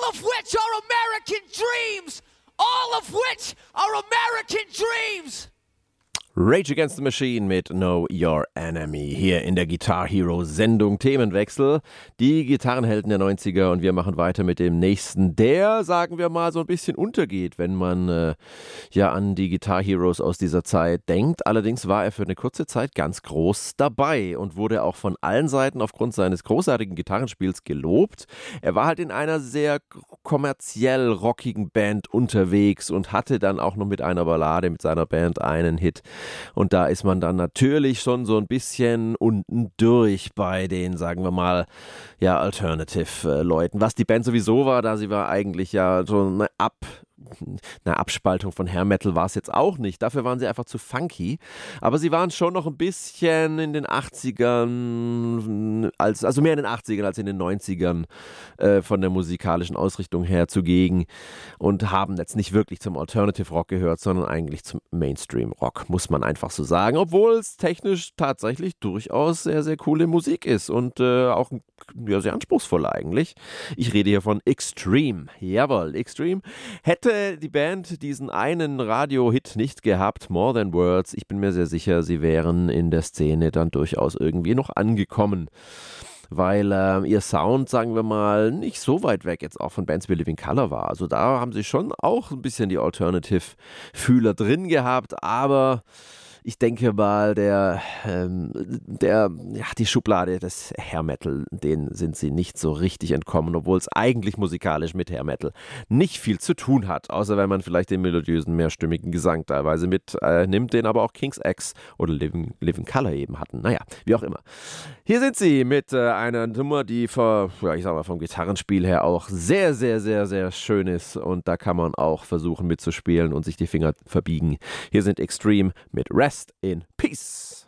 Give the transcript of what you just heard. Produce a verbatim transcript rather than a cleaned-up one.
all of which are American dreams. All of which are American dreams. Rage Against the Machine mit Know Your Enemy hier in der Guitar Hero Sendung. Themenwechsel, die Gitarrenhelden der neunziger, und wir machen weiter mit dem nächsten, der, sagen wir mal, so ein bisschen untergeht, wenn man äh, ja an die Guitar Heroes aus dieser Zeit denkt. Allerdings war er für eine kurze Zeit ganz groß dabei und wurde auch von allen Seiten aufgrund seines großartigen Gitarrenspiels gelobt. Er war halt in einer sehr kommerziell rockigen Band unterwegs und hatte dann auch noch mit einer Ballade mit seiner Band einen Hit. Und da ist man dann natürlich schon so ein bisschen unten durch bei den, sagen wir mal, ja, Alternative-Leuten. Was die Band sowieso war, da sie war eigentlich ja so eine Ab... Eine Abspaltung von Hair Metal war es jetzt auch nicht. Dafür waren sie einfach zu funky. Aber sie waren schon noch ein bisschen in den achtzigern, als, also mehr in den achtzigern als in den neunzigern äh, von der musikalischen Ausrichtung her zugegen und haben jetzt nicht wirklich zum Alternative Rock gehört, sondern eigentlich zum Mainstream Rock, muss man einfach so sagen. Obwohl es technisch tatsächlich durchaus sehr, sehr coole Musik ist und äh, auch ja, sehr anspruchsvoll eigentlich. Ich rede hier von Extreme. Jawohl, Extreme. Hätte die Band diesen einen Radio-Hit nicht gehabt, More Than Words, ich bin mir sehr sicher, sie wären in der Szene dann durchaus irgendwie noch angekommen. Weil äh, ihr Sound, sagen wir mal, nicht so weit weg jetzt auch von Bands wie Living Colour war. Also da haben sie schon auch ein bisschen die Alternative-Fühler drin gehabt, aber ich denke mal, der, ähm, der, ja, die Schublade des Hair Metal, denen sind sie nicht so richtig entkommen, obwohl es eigentlich musikalisch mit Hair Metal nicht viel zu tun hat, außer wenn man vielleicht den melodiösen, mehrstimmigen Gesang teilweise mitnimmt, äh, den aber auch King's X oder Living, Living Colour eben hatten. Naja, wie auch immer. Hier sind sie mit äh, einer Nummer, die vor, ja, ich sag mal, vom Gitarrenspiel her auch sehr, sehr, sehr, sehr schön ist, und da kann man auch versuchen mitzuspielen und sich die Finger verbiegen. Hier sind Extreme mit Rest in Peace.